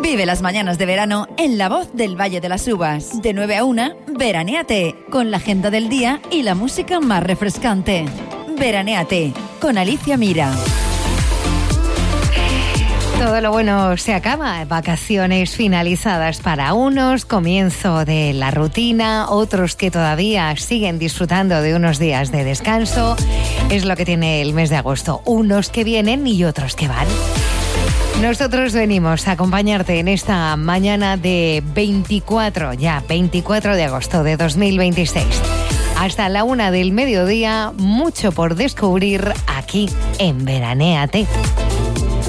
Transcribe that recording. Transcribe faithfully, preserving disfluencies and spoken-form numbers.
Vive las mañanas de verano en La Voz del Valle de las Uvas. De nueve a una, veranéate, con la agenda del día y la música más refrescante. Veranéate, con Alicia Mira. Todo lo bueno se acaba, vacaciones finalizadas para unos, comienzo de la rutina, otros que todavía siguen disfrutando de unos días de descanso. Es lo que tiene el mes de agosto, unos que vienen y otros que van. Nosotros venimos a acompañarte en esta mañana de veinticuatro, ya veinticuatro de agosto de dos mil veintiséis. Hasta la una del mediodía, mucho por descubrir aquí en Veranéate.